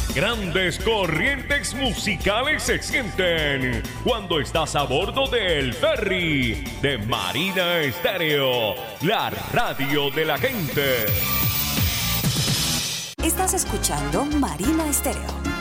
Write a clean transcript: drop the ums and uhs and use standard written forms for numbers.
Grandes corrientes musicales se sienten cuando estás a bordo del ferry de Marina Estéreo, la radio de la gente. Estás escuchando Marina Estéreo.